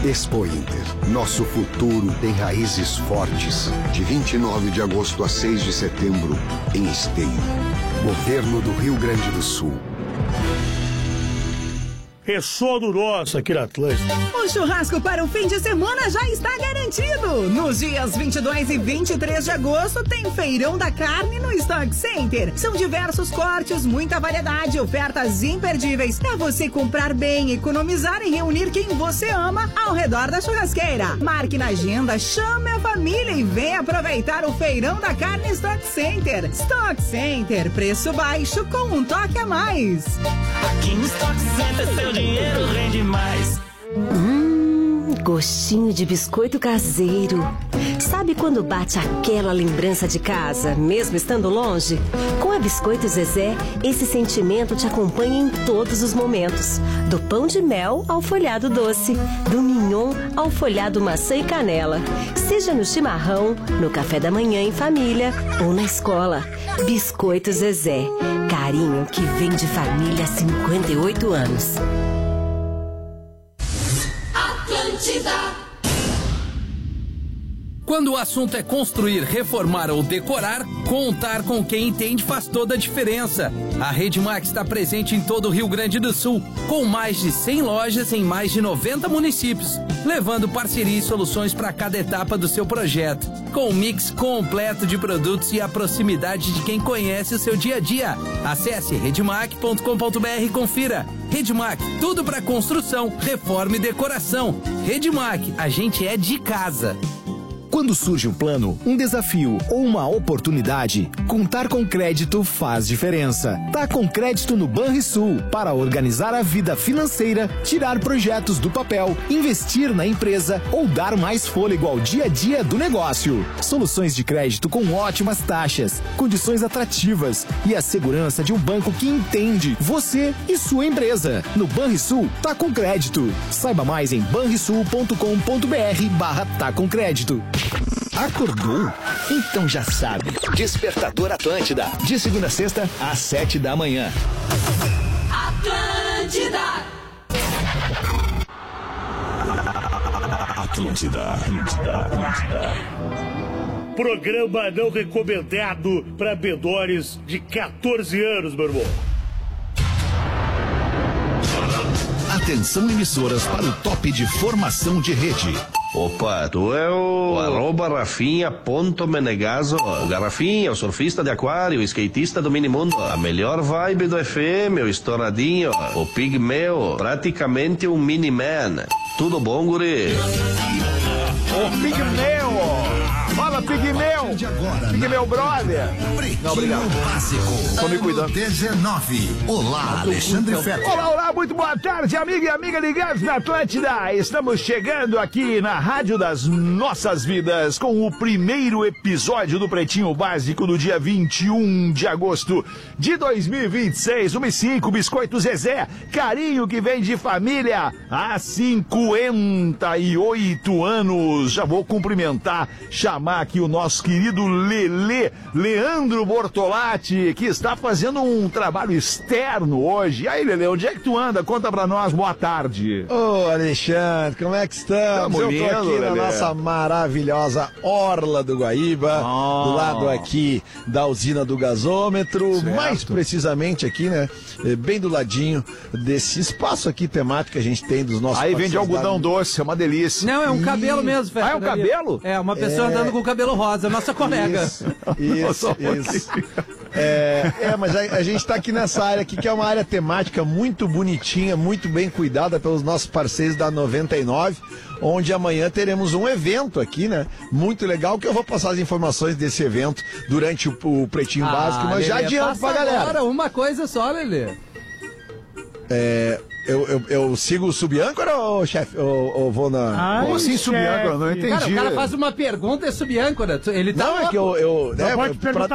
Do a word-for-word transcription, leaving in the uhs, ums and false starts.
Expo Inter. Nosso futuro tem raízes fortes. De vinte e nove de agosto a seis de setembro, em Esteio. Governo do Rio Grande do Sul. Ressono nosso aqui na Atlântida. O churrasco para o fim de semana já está garantido. Nos dias vinte e dois e vinte e três de agosto tem Feirão da Carne no Stock Center. São diversos cortes, muita variedade, ofertas imperdíveis para você comprar bem, economizar e reunir quem você ama ao redor da churrasqueira. Marque na agenda, chame a família e venha aproveitar o Feirão da Carne Stock Center. Stock Center, preço baixo com um toque a mais. Aqui no Stock Center seu dinheiro rende mais. Hum, gostinho de biscoito caseiro. Sabe quando bate aquela lembrança de casa, mesmo estando longe? Com a Biscoito Zezé, esse sentimento te acompanha em todos os momentos. Do pão de mel ao folhado doce, do mignon ao folhado maçã e canela. Seja no chimarrão, no café da manhã em família ou na escola. Biscoito Zezé, carinho que vem de família há cinquenta e oito anos. Atlântida. Quando o assunto é construir, reformar ou decorar, contar com quem entende faz toda a diferença. A Redmac está presente em todo o Rio Grande do Sul, com mais de cem lojas em mais de noventa municípios, levando parceria e soluções para cada etapa do seu projeto, com um mix completo de produtos e a proximidade de quem conhece o seu dia a dia. Acesse redmac ponto com ponto br e confira. Redmac, tudo para construção, reforma e decoração. Redmac, a gente é de casa. Quando surge um plano, um desafio ou uma oportunidade, contar com crédito faz diferença. Tá com crédito no Banrisul para organizar a vida financeira, tirar projetos do papel, investir na empresa ou dar mais fôlego ao dia a dia do negócio. Soluções de crédito com ótimas taxas, condições atrativas e a segurança de um banco que entende você e sua empresa. No Banrisul, tá com crédito. Saiba mais em banrisul ponto com ponto br barra tá com crédito. Acordou? Então já sabe. Despertador Atlântida. De segunda a sexta, às sete da manhã. Atlântida. Atlântida. Atlântida. Atlântida. Programa não recomendado para menores de quatorze anos, meu irmão. Atenção, emissoras, para o top de formação de rede. Opa, tu é o, o arroba Rafinha ponto Menegaso. Garrafinha, o surfista de aquário, o skatista do minimundo. A melhor vibe do F M, o estouradinho, o pigmeu, praticamente um mini-man. Tudo bom, guri? O pigmeu! Fala, pigmeu! Pigmeu, brother! Não, obrigado. Básico. Tô me cuidando. dezenove. Olá, Alexandre Fetter. Olá, olá, muito boa tarde, amiga e amiga ligados na Atlântida. Estamos chegando aqui na Rádio das Nossas Vidas com o primeiro episódio do Pretinho Básico do dia vinte e um de agosto de dois mil e vinte e seis. Uma e cinco, Biscoito Zezé, carinho que vem de família há cinquenta e oito anos. Já vou cumprimentar, chamar aqui o nosso querido Lelê, Leandro Bortolatti, que está fazendo um trabalho externo hoje. E aí, Lelê, onde é que tu anda? Conta pra nós, boa tarde. Ô, Alexandre, como é que estamos? Eu tô lindo, aqui na Lelê. nossa maravilhosa Orla do Guaíba, Oh. do lado aqui da usina do gasômetro, Certo. mais precisamente aqui, né, eh, bem do ladinho desse espaço aqui temático que a gente tem dos nossos Aí vende parceiros algodão da... doce, é uma delícia. Não, é um Ih. cabelo mesmo, velho. Ah, é um cabelo? É, uma pessoa É. andando com o cabelo rosa, nossa colega. Isso, isso, isso. É, é, mas a, a gente está aqui nessa área aqui, que é uma área temática muito bonitinha, muito bem cuidada pelos nossos parceiros da noventa e nove, onde amanhã teremos um evento aqui, né? Muito legal, que eu vou passar as informações desse evento durante o, o Pretinho Básico, mas já Lelê, adianto pra passa galera. agora uma coisa só, Lelê. É, eu, eu, eu sigo o subâncora ou, chefe, ou, ou vou na... Como assim subâncora? Não entendi. Cara, o cara faz uma pergunta e é subâncora. Ele tá Não, é que eu... eu, Não é, pode pra perguntar